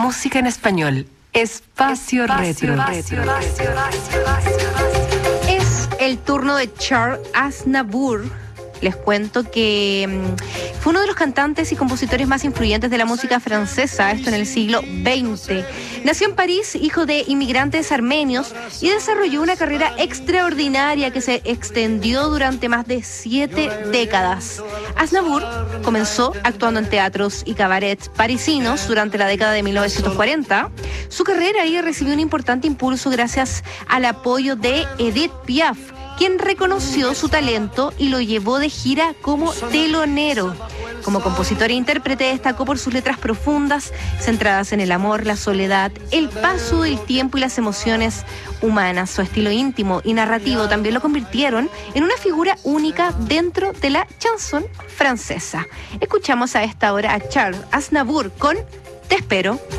Música en español. Espacio Retro. Es el turno de Charles Aznavour. Les cuento que fue uno de los cantantes y compositores más influyentes de la música francesa, esto en el siglo XX. Nació en París, hijo de inmigrantes armenios, y desarrolló una carrera extraordinaria que se extendió durante más de 7 décadas. Aznavour comenzó actuando en teatros y cabarets parisinos durante la década de 1940. Su carrera ahí recibió un importante impulso gracias al apoyo de Edith Piaf, quien reconoció su talento y lo llevó de gira como telonero. Como compositor e intérprete destacó por sus letras profundas, centradas en el amor, la soledad, el paso del tiempo y las emociones humanas. Su estilo íntimo y narrativo también lo convirtieron en una figura única dentro de la chanson francesa. Escuchamos a esta hora a Charles Aznavour con Te espero.